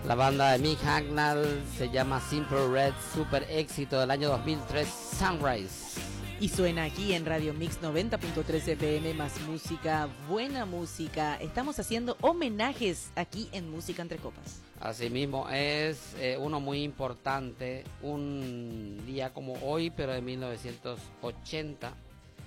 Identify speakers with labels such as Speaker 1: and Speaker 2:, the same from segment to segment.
Speaker 1: La banda de Mick Hucknall se llama Simple Red, super éxito del año 2003, Sunrise.
Speaker 2: Y suena aquí en Radio Mix 90.3 FM, más música, buena música. Estamos haciendo homenajes aquí en Música Entre Copas.
Speaker 1: Asimismo, es uno muy importante, un día como hoy, pero de 1980,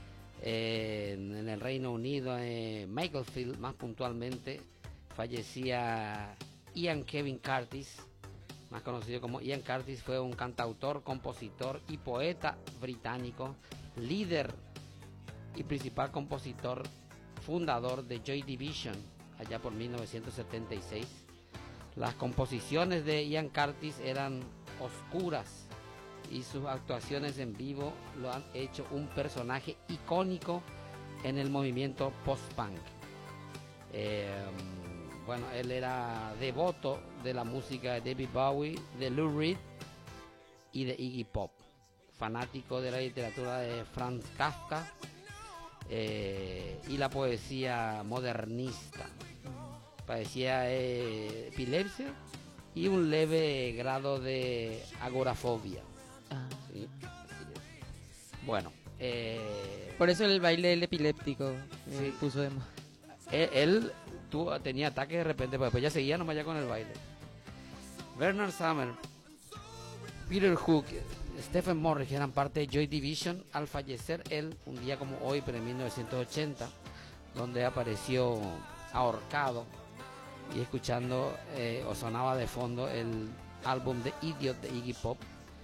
Speaker 1: en el Reino Unido, Macclesfield, más puntualmente, fallecía Ian Kevin Curtis, más conocido como Ian Curtis. Fue un cantautor, compositor y poeta británico, líder y principal compositor, fundador de Joy Division, allá por 1976. Las composiciones de Ian Curtis eran oscuras y sus actuaciones en vivo lo han hecho un personaje icónico en el movimiento post-punk. Bueno, él era devoto de la música de David Bowie, de Lou Reed y de Iggy Pop. Fanático de la literatura de Franz Kafka y la poesía modernista. Padecía epilepsia y un leve grado de agorafobia. ¿Sí? Bueno.
Speaker 2: Por eso el baile del epiléptico
Speaker 1: sí.
Speaker 2: puso de moda.
Speaker 1: Él tenía ataques de repente, pero después ya seguía nomás ya con el baile. Bernard Sumner, Peter Hook, Stephen Morris, que eran parte de Joy Division, al fallecer él, un día como hoy, pero en 1980, donde apareció ahorcado y escuchando o sonaba de fondo el álbum de Idiot de Iggy Pop.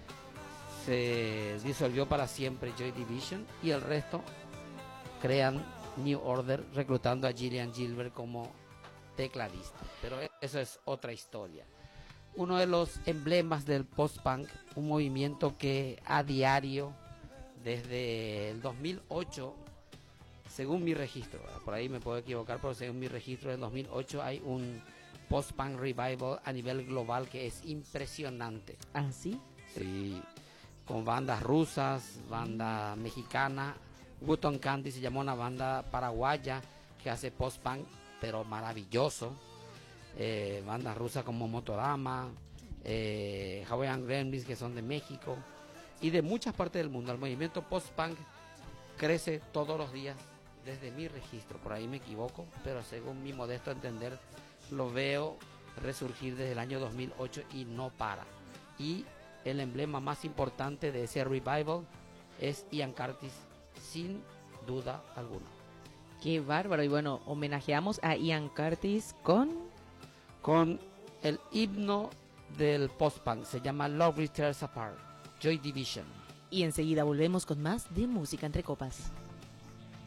Speaker 1: Se disolvió para siempre Joy Division y el resto crean New Order, reclutando a Gillian Gilbert como tecladista, pero eso es otra historia. Uno de los emblemas del post-punk, un movimiento que a diario, desde el 2008, según mi registro, por ahí me puedo equivocar, pero según mi registro del 2008 hay un post-punk revival a nivel global que es impresionante.
Speaker 2: ¿Ah, sí?
Speaker 1: Sí, con bandas rusas, banda mexicana. Button Candy se llama una banda paraguaya que hace post-punk, pero maravilloso. Bandas rusas como Motorama, Hawaiian Gremlins, que son de México y de muchas partes del mundo. El movimiento post-punk crece todos los días desde mi registro, por ahí me equivoco, pero según mi modesto entender lo veo resurgir desde el año 2008 y no para. Y el emblema más importante de ese revival es Ian Curtis, sin duda alguna.
Speaker 2: Qué bárbaro. Y bueno, homenajeamos a Ian Curtis
Speaker 1: con el himno del post-punk. Se llama Love Will Tear Us Apart, Joy Division.
Speaker 2: Y enseguida volvemos con más de Música Entre Copas.